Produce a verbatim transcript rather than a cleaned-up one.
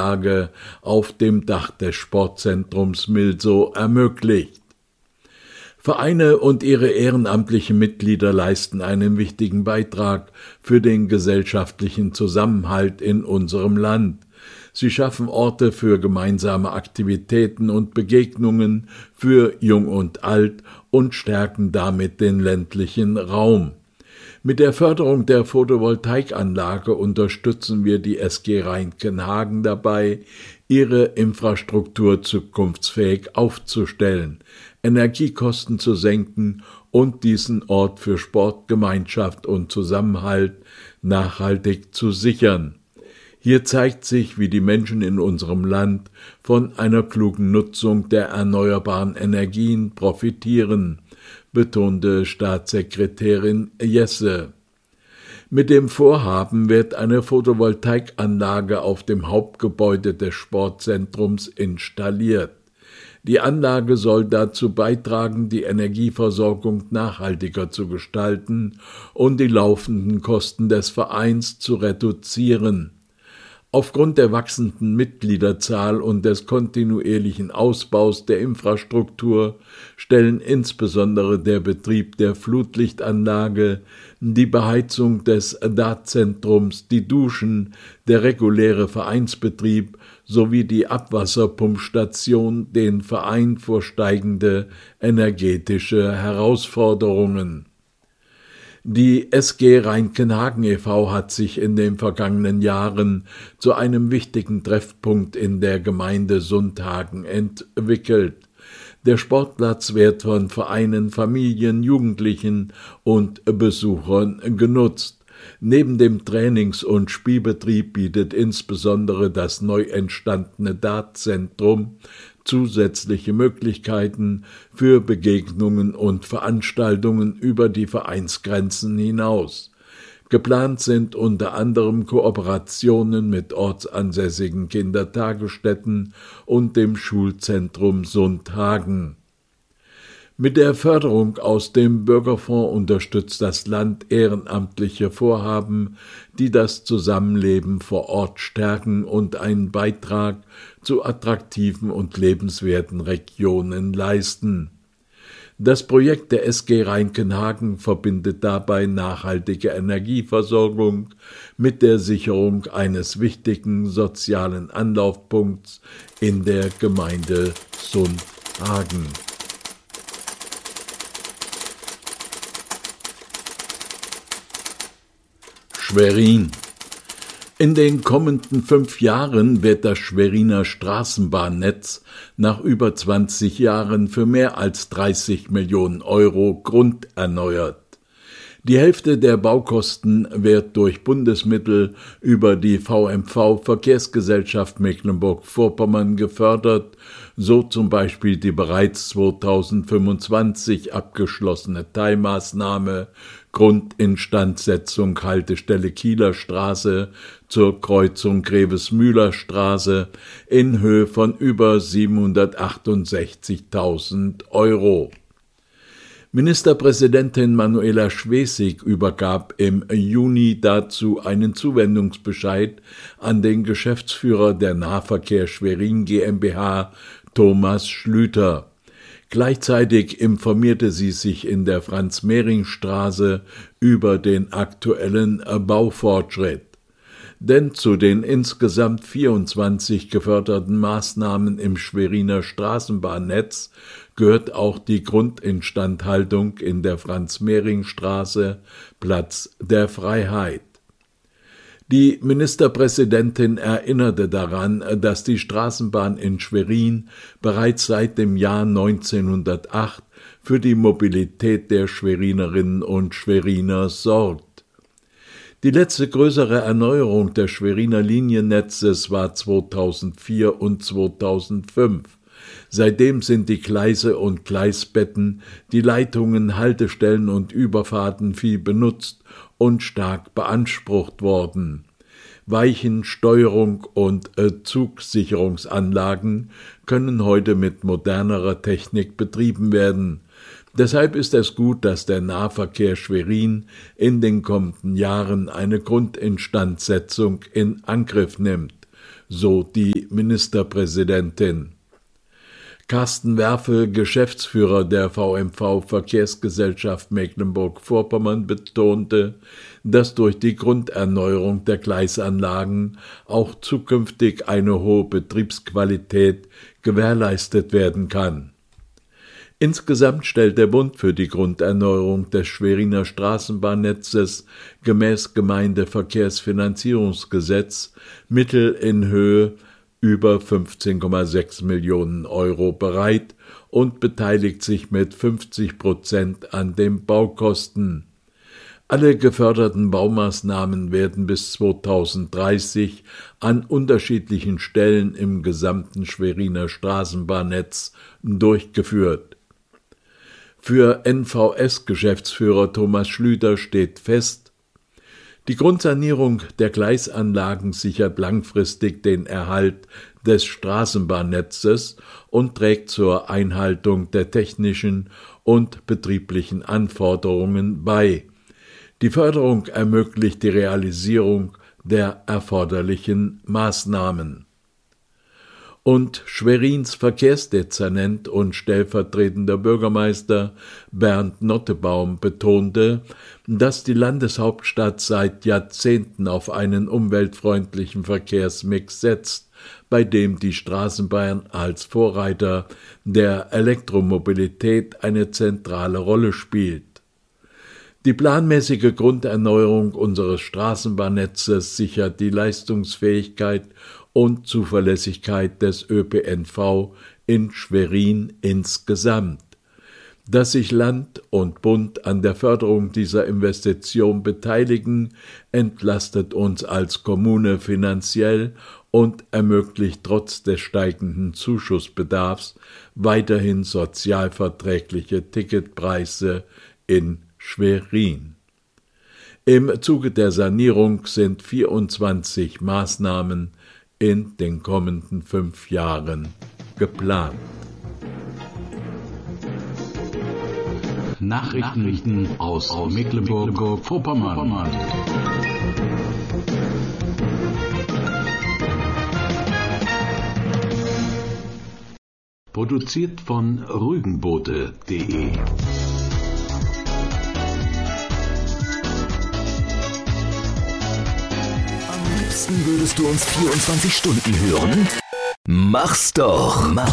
Anlage auf dem Dach des Sportzentrums Milsow ermöglicht. Vereine und ihre ehrenamtlichen Mitglieder leisten einen wichtigen Beitrag für den gesellschaftlichen Zusammenhalt in unserem Land. Sie schaffen Orte für gemeinsame Aktivitäten und Begegnungen für Jung und Alt und stärken damit den ländlichen Raum. Mit der Förderung der Photovoltaikanlage unterstützen wir die S G Rheinkenhagen dabei, ihre Infrastruktur zukunftsfähig aufzustellen, Energiekosten zu senken und diesen Ort für Sport, Gemeinschaft und Zusammenhalt nachhaltig zu sichern. Hier zeigt sich, wie die Menschen in unserem Land von einer klugen Nutzung der erneuerbaren Energien profitieren, betonte Staatssekretärin Jesse. Mit dem Vorhaben wird eine Photovoltaikanlage auf dem Hauptgebäude des Sportzentrums installiert. Die Anlage soll dazu beitragen, die Energieversorgung nachhaltiger zu gestalten und die laufenden Kosten des Vereins zu reduzieren. Aufgrund der wachsenden Mitgliederzahl und des kontinuierlichen Ausbaus der Infrastruktur stellen insbesondere der Betrieb der Flutlichtanlage, die Beheizung des Dartzentrums, die Duschen, der reguläre Vereinsbetrieb sowie die Abwasserpumpstation den Verein vor steigende energetische Herausforderungen. Die S G Rheinkenhagen e V hat sich in den vergangenen Jahren zu einem wichtigen Treffpunkt in der Gemeinde Sundhagen entwickelt. Der Sportplatz wird von Vereinen, Familien, Jugendlichen und Besuchern genutzt. Neben dem Trainings- und Spielbetrieb bietet insbesondere das neu entstandene Dartzentrum zusätzliche Möglichkeiten für Begegnungen und Veranstaltungen über die Vereinsgrenzen hinaus. Geplant sind unter anderem Kooperationen mit ortsansässigen Kindertagesstätten und dem Schulzentrum Sundhagen. Mit der Förderung aus dem Bürgerfonds unterstützt das Land ehrenamtliche Vorhaben, die das Zusammenleben vor Ort stärken und einen Beitrag zu attraktiven und lebenswerten Regionen leisten. Das Projekt der S G Rheinkenhagen verbindet dabei nachhaltige Energieversorgung mit der Sicherung eines wichtigen sozialen Anlaufpunkts in der Gemeinde Sundhagen. Schwerin. In den kommenden fünf Jahren wird das Schweriner Straßenbahnnetz nach über zwanzig Jahren für mehr als dreißig Millionen Euro grunderneuert. Die Hälfte der Baukosten wird durch Bundesmittel über die V M V Verkehrsgesellschaft Mecklenburg-Vorpommern gefördert, so zum Beispiel die bereits zweitausendfünfundzwanzig abgeschlossene Teilmaßnahme Grundinstandsetzung Haltestelle Kieler Straße zur Kreuzung Grevesmühler Straße in Höhe von über siebenhundertachtundsechzigtausend Euro. Ministerpräsidentin Manuela Schwesig übergab im Juni dazu einen Zuwendungsbescheid an den Geschäftsführer der Nahverkehr Schwerin GmbH, Thomas Schlüter. Gleichzeitig informierte sie sich in der Franz-Mehring-Straße über den aktuellen Baufortschritt. Denn zu den insgesamt vierundzwanzig geförderten Maßnahmen im Schweriner Straßenbahnnetz gehört auch die Grundinstandhaltung in der Franz-Mehring-Straße, Platz der Freiheit. Die Ministerpräsidentin erinnerte daran, dass die Straßenbahn in Schwerin bereits seit dem Jahr neunzehnhundertacht für die Mobilität der Schwerinerinnen und Schweriner sorgt. Die letzte größere Erneuerung des Schweriner Liniennetzes war zweitausendvier und zweitausendfünf. Seitdem sind die Gleise und Gleisbetten, die Leitungen, Haltestellen und Überfahrten viel benutzt und stark beansprucht worden. Weichen-, Steuerung und äh, Zugsicherungsanlagen können heute mit modernerer Technik betrieben werden. Deshalb ist es gut, dass der Nahverkehr Schwerin in den kommenden Jahren eine Grundinstandsetzung in Angriff nimmt, so die Ministerpräsidentin. Carsten Werfel, Geschäftsführer der V M V Verkehrsgesellschaft Mecklenburg-Vorpommern, betonte, dass durch die Grunderneuerung der Gleisanlagen auch zukünftig eine hohe Betriebsqualität gewährleistet werden kann. Insgesamt stellt der Bund für die Grunderneuerung des Schweriner Straßenbahnnetzes gemäß Gemeindeverkehrsfinanzierungsgesetz Mittel in Höhe über fünfzehn Komma sechs Millionen Euro bereit und beteiligt sich mit fünfzig Prozent an den Baukosten. Alle geförderten Baumaßnahmen werden bis zweitausenddreißig an unterschiedlichen Stellen im gesamten Schweriner Straßenbahnnetz durchgeführt. Für N V S-Geschäftsführer Thomas Schlüter steht fest: Die Grundsanierung der Gleisanlagen sichert langfristig den Erhalt des Straßenbahnnetzes und trägt zur Einhaltung der technischen und betrieblichen Anforderungen bei. Die Förderung ermöglicht die Realisierung der erforderlichen Maßnahmen. Und Schwerins Verkehrsdezernent und stellvertretender Bürgermeister Bernd Nottebaum betonte, dass die Landeshauptstadt seit Jahrzehnten auf einen umweltfreundlichen Verkehrsmix setzt, bei dem die Straßenbahn als Vorreiter der Elektromobilität eine zentrale Rolle spielt. Die planmäßige Grunderneuerung unseres Straßenbahnnetzes sichert die Leistungsfähigkeit und Zuverlässigkeit des Ö P N V in Schwerin insgesamt. Dass sich Land und Bund an der Förderung dieser Investition beteiligen, entlastet uns als Kommune finanziell und ermöglicht trotz des steigenden Zuschussbedarfs weiterhin sozialverträgliche Ticketpreise in Schwerin. Im Zuge der Sanierung sind vierundzwanzig Maßnahmen in den kommenden fünf Jahren geplant. Nachrichten aus, aus Mecklenburg-Vorpommern. Produziert von rügenboote punkt de. Am liebsten würdest du uns vierundzwanzig Stunden hören? Mach's doch! Mach.